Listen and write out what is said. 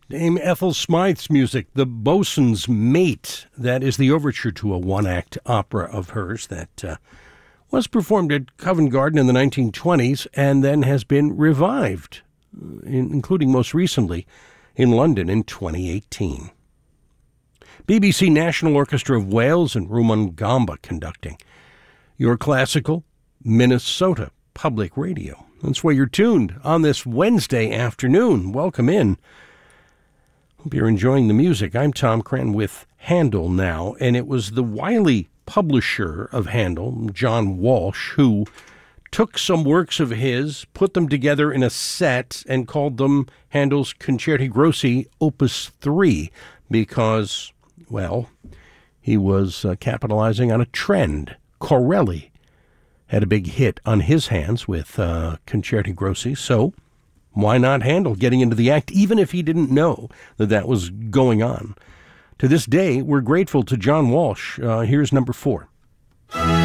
Dame Ethel Smythe's music, The Bosun's Mate. That is the overture to a one-act opera of hers that was performed at Covent Garden in the 1920s and then has been revived, including most recently in London in 2018. BBC National Orchestra of Wales and Rumon Gamba conducting. Your classical, Minnesota Public Radio. That's where you're tuned on this Wednesday afternoon. Welcome in. Hope you're enjoying the music. I'm Tom Cran with Handel now, and it was the wily publisher of Handel, John Walsh, who took some works of his, put them together in a set, and called them Handel's Concerti Grossi Opus 3 because, well, he was capitalizing on a trend. Corelli had a big hit on his hands with Concerti Grossi, so why not Handel getting into the act, even if he didn't know that that was going on? To this day, we're grateful to John Walsh. Here's number 4.